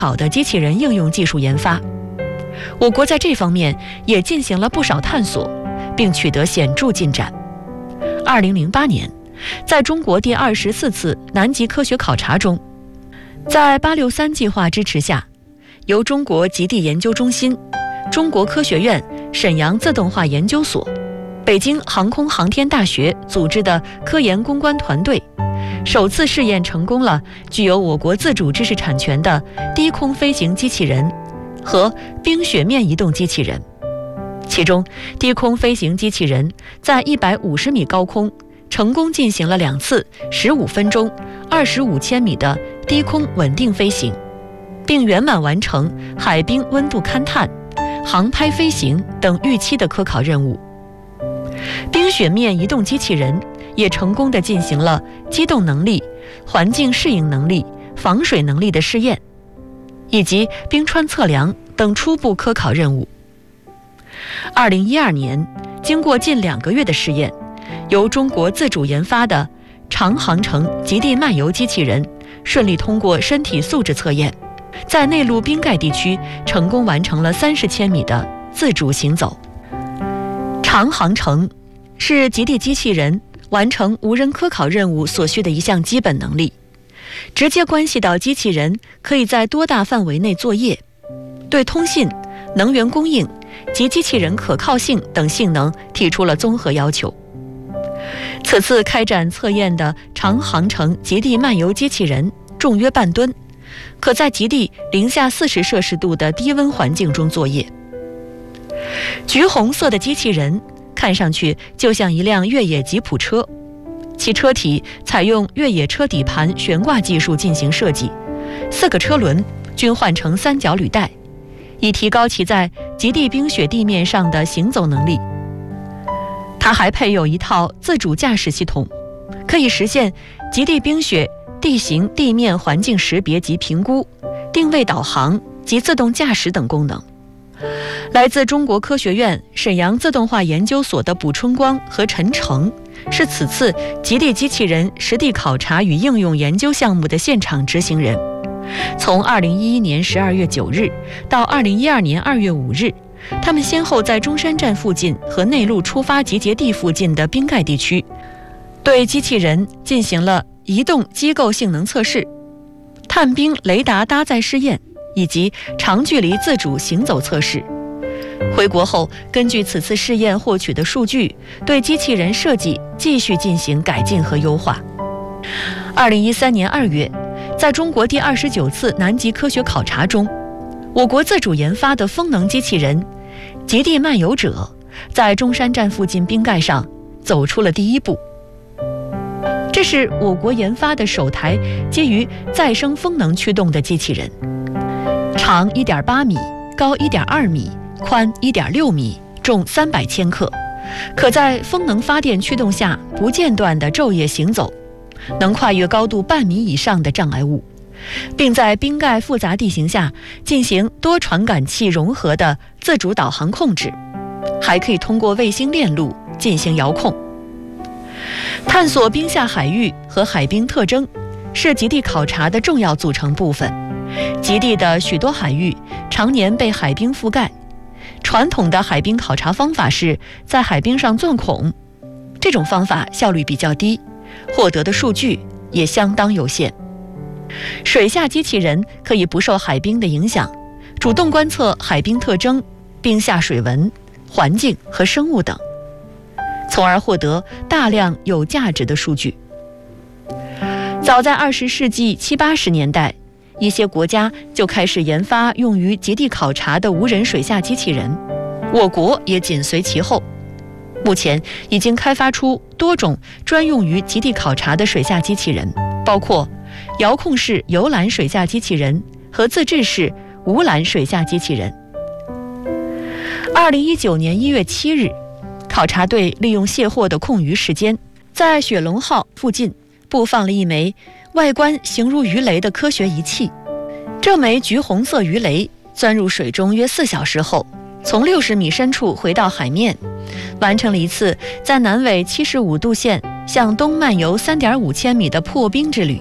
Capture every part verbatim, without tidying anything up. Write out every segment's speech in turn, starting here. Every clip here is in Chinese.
好的机器人应用技术研发。我国在这方面也进行了不少探索，并取得显著进展。二零零八年，在中国第二十四次南极科学考察中，在八六三计划支持下，由中国极地研究中心、中国科学院沈阳自动化研究所、北京航空航天大学组织的科研攻关团队，首次试验成功了具有我国自主知识产权的低空飞行机器人和冰雪面移动机器人。其中，低空飞行机器人在一百五十米高空成功进行了两次十五分钟、二十五千米的低空稳定飞行，并圆满完成海冰温度勘探、航拍飞行等预期的科考任务。冰雪面移动机器人也成功地进行了机动能力、环境适应能力、防水能力的试验，以及冰川测量等初步科考任务。二零一二年，经过近两个月的试验，由中国自主研发的长航程极地漫游机器人顺利通过身体素质测验，在内陆冰盖地区成功完成了三十千米的自主行走。长航程是极地机器人完成无人科考任务所需的一项基本能力，直接关系到机器人可以在多大范围内作业，对通信、能源供应及机器人可靠性等性能提出了综合要求。此次开展测验的长航程极地漫游机器人重约半吨，可在极地零下四十摄氏度的低温环境中作业。橘红色的机器人看上去就像一辆越野吉普车，其车体采用越野车底盘悬挂技术进行设计，四个车轮均换成三角履带，以提高其在极地冰雪地面上的行走能力。它还配有一套自主驾驶系统，可以实现极地冰雪地形地面环境识别及评估、定位导航及自动驾驶等功能。来自中国科学院沈阳自动化研究所的卜春光和陈成是此次极地机器人实地考察与应用研究项目的现场执行人。从二零一一年十二月九日到二零一二年二月五日，他们先后在中山站附近和内陆出发集结地附近的冰盖地区，对机器人进行了移动机构性能测试、探冰雷达搭载试验以及长距离自主行走测试。回国后，根据此次试验获取的数据，对机器人设计继续进行改进和优化。二零一三年二月，在中国第二十九次南极科学考察中，我国自主研发的风能机器人极地漫游者在中山站附近冰盖上走出了第一步。这是我国研发的首台基于再生风能驱动的机器人，长 一点八米，高 一点二米，宽 一点六米，重三百千克，可在风能发电驱动下不间断地昼夜行走，能跨越高度半米以上的障碍物，并在冰盖复杂地形下进行多传感器融合的自主导航控制，还可以通过卫星链路进行遥控。探索冰下海域和海冰特征是极地考察的重要组成部分。极地的许多海域常年被海冰覆盖，传统的海冰考察方法是在海冰上钻孔，这种方法效率比较低，获得的数据也相当有限。水下机器人可以不受海冰的影响，主动观测海冰特征、冰下水文、环境和生物等，从而获得大量有价值的数据。早在二十世纪七八十年代，一些国家就开始研发用于极地考察的无人水下机器人，我国也紧随其后。目前已经开发出多种专用于极地考察的水下机器人，包括遥控式游览水下机器人和自制式无缆水下机器人。二零一九年一月七日，考察队利用卸货的空余时间，在雪龙号附近布放了一枚外观形如鱼雷的科学仪器。这枚橘红色鱼雷钻入水中约四小时后，从六十米深处回到海面，完成了一次在南纬七十五度线向东漫游 三点五千米的破冰之旅，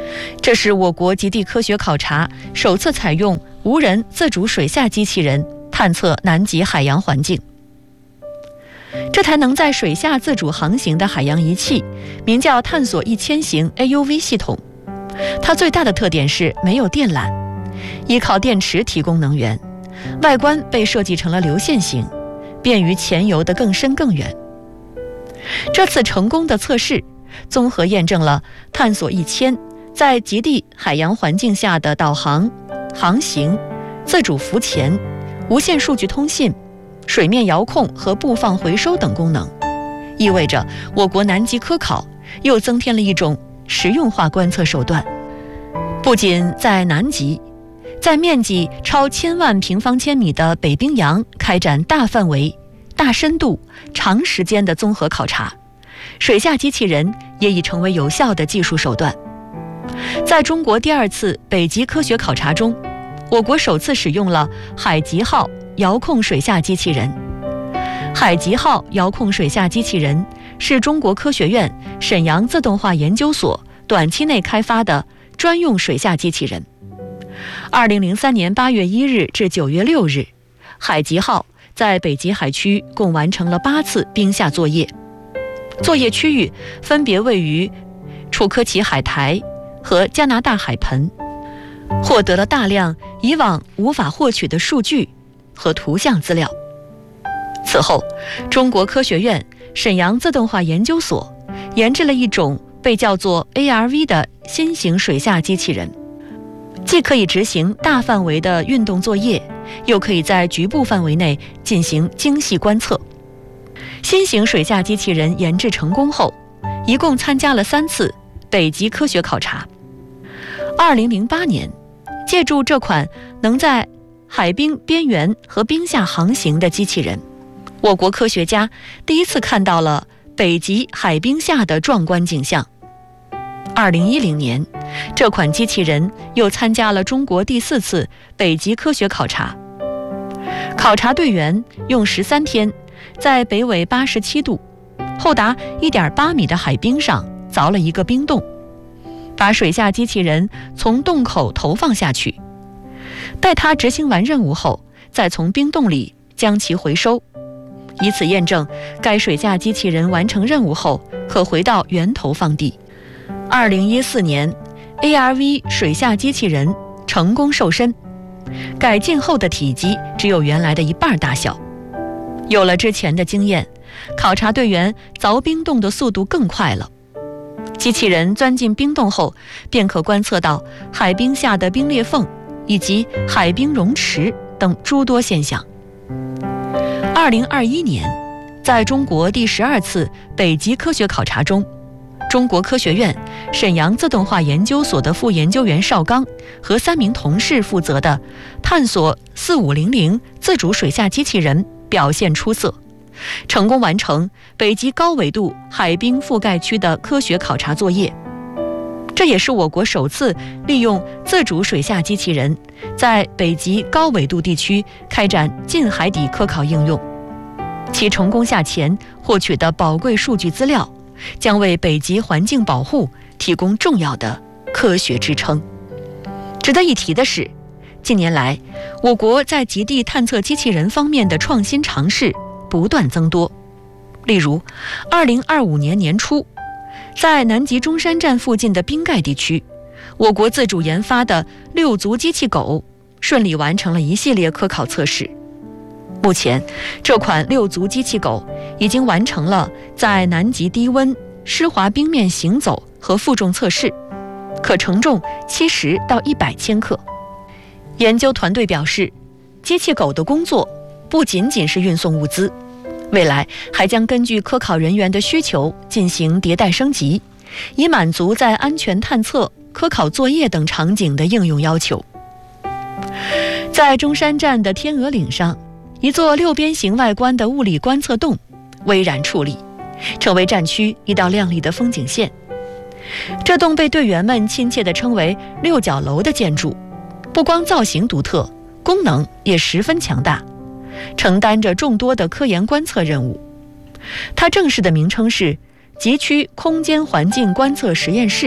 这是我国极地科学考察首次采用无人自主水下机器人探测南极海洋环境。这台能在水下自主航行的海洋仪器名叫探索一千型 A U V 系统，它最大的特点是没有电缆，依靠电池提供能源，外观被设计成了流线型，便于潜游得更深更远。这次成功的测试综合验证了探索一千在极地海洋环境下的导航、航行、自主浮潜、无线数据通信、水面遥控和布放回收等功能，意味着我国南极科考又增添了一种实用化观测手段。不仅在南极，在面积超千万平方千米的北冰洋开展大范围、大深度、长时间的综合考察，水下机器人也已成为有效的技术手段。在中国第二次北极科学考察中，我国首次使用了海极号遥控水下机器人。海极号遥控水下机器人是中国科学院沈阳自动化研究所短期内开发的专用水下机器人。二零零三年八月一日至九月六日，海极号在北极海区共完成了八次冰下作业，作业区域分别位于楚科奇海苔和加拿大海盆，获得了大量以往无法获取的数据和图像资料。此后，中国科学院沈阳自动化研究所研制了一种被叫做 A R V 的新型水下机器人，既可以执行大范围的运动作业，又可以在局部范围内进行精细观测。新型水下机器人研制成功后，一共参加了三次北极科学考察。二零零八年，借助这款能在海冰边缘和冰下航行的机器人，我国科学家第一次看到了北极海冰下的壮观景象。二零一零年，这款机器人又参加了中国第四次北极科学考察。考察队员用十三天，在北纬八十七度、厚达 一点八米的海冰上凿了一个冰洞，把水下机器人从洞口投放下去，待它执行完任务后，再从冰洞里将其回收，以此验证该水下机器人完成任务后可回到源头放地。二零一四年 A R V 水下机器人成功瘦身，改进后的体积只有原来的一半大小。有了之前的经验，考察队员凿冰洞的速度更快了。机器人钻进冰洞后，便可观测到海冰下的冰裂缝以及海冰溶池等诸多现象。二零二一年，在中国第十二次北极科学考察中，中国科学院沈阳自动化研究所的副研究员邵刚和三名同事负责的探索四五零零自主水下机器人表现出色，成功完成北极高纬度海冰覆盖区的科学考察作业。这也是我国首次利用自主水下机器人在北极高纬度地区开展近海底科考应用。其成功下潜获取的宝贵数据资料，将为北极环境保护提供重要的科学支撑。值得一提的是，近年来我国在极地探测机器人方面的创新尝试不断增多。例如二零二五年年初，在南极中山站附近的冰盖地区，我国自主研发的六足机器狗顺利完成了一系列科考测试。目前，这款六足机器狗已经完成了在南极低温湿滑冰面行走和负重测试，可承重七十到一百千克。研究团队表示，机器狗的工作不仅仅是运送物资，未来还将根据科考人员的需求进行迭代升级，以满足在安全探测、科考作业等场景的应用要求。在中山站的天鹅岭上，一座六边形外观的物理观测洞巍然矗立，成为站区一道亮丽的风景线。这栋被队员们亲切地称为六角楼的建筑，不光造型独特，功能也十分强大，承担着众多的科研观测任务。它正式的名称是极区空间环境观测实验室，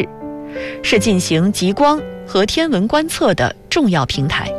是进行极光和天文观测的重要平台。